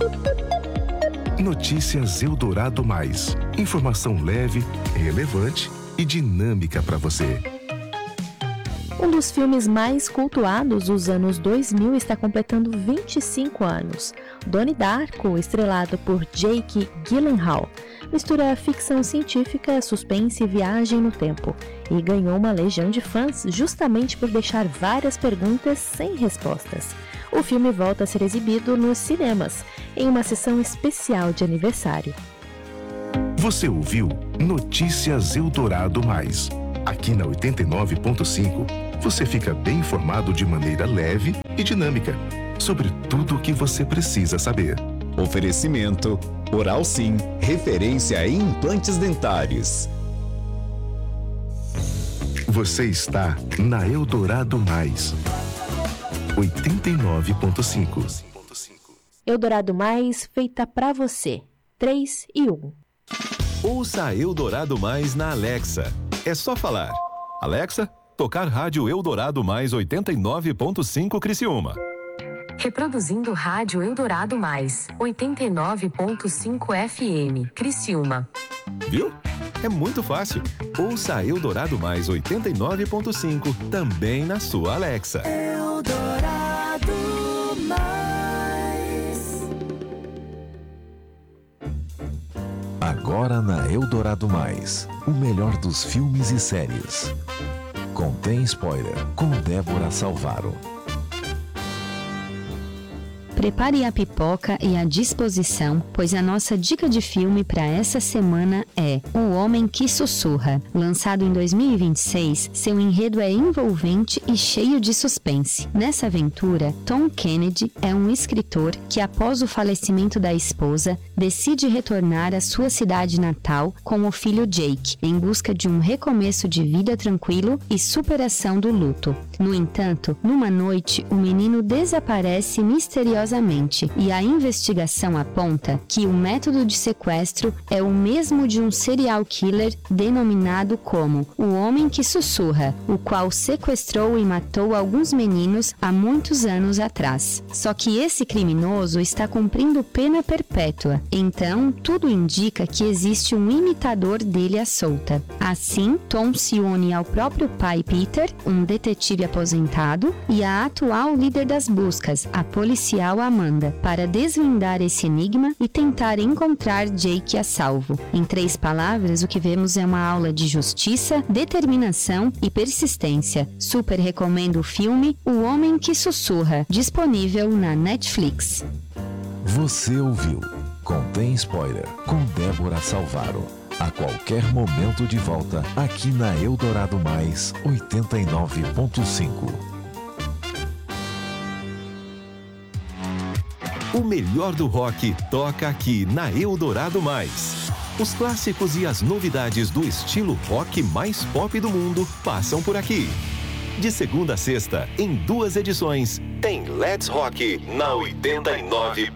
Notícias Eldorado Mais. Informação leve, relevante e dinâmica para você. Um dos filmes mais cultuados dos anos 2000 está completando 25 anos. Donnie Darko, estrelado por Jake Gyllenhaal, mistura ficção científica, suspense e viagem no tempo, e ganhou uma legião de fãs justamente por deixar várias perguntas sem respostas. O filme volta a ser exibido nos cinemas, em uma sessão especial de aniversário. Você ouviu Notícias Eldorado Mais. Aqui na 89.5, você fica bem informado de maneira leve e dinâmica sobre tudo o que você precisa saber. Oferecimento Oral Sim, referência em implantes dentários. Você está na Eldorado Mais. 89.5. Eldorado Mais, feita pra você. 3 e 1. Ouça a Eldorado Mais na Alexa. É só falar: Alexa, tocar rádio Eldorado Mais 89.5 Criciúma. Reproduzindo rádio Eldorado Mais 89.5 FM Criciúma. Viu? É muito fácil. Ouça a Eldorado Mais 89.5 também na sua Alexa. Eldorado Mais. Agora na Eldorado Mais, o melhor dos filmes e séries. Contém spoiler, com Débora Salvaro. Prepare a pipoca e a disposição, pois a nossa dica de filme para essa semana é O Homem que Sussurra. Lançado em 2026, seu enredo é envolvente e cheio de suspense. Nessa aventura, Tom Kennedy é um escritor que, após o falecimento da esposa, decide retornar à sua cidade natal com o filho Jake, em busca de um recomeço de vida tranquilo e superação do luto. No entanto, numa noite, o menino desaparece misteriosamente e a investigação aponta que o método de sequestro é o mesmo de um serial killer denominado como o Homem que Sussurra, o qual sequestrou e matou alguns meninos há muitos anos atrás. Só que esse criminoso está cumprindo pena perpétua, então tudo indica que existe um imitador dele à solta. Assim, Tom se une ao próprio pai Peter, um detetive aposentado, e à atual líder das buscas, a policial Amanda, para desvendar esse enigma e tentar encontrar Jake a salvo. Em 3 palavras, o que vemos é uma aula de justiça, determinação e persistência. Super recomendo o filme O Homem que Sussurra, disponível na Netflix. Você ouviu Contém spoiler, com Débora Salvaro. A qualquer momento de volta, aqui na Eldorado Mais 89.5. O melhor do rock toca aqui na Eldorado Mais. Os clássicos e as novidades do estilo rock mais pop do mundo passam por aqui. De segunda a sexta, em 2 edições, tem Let's Rock na 89.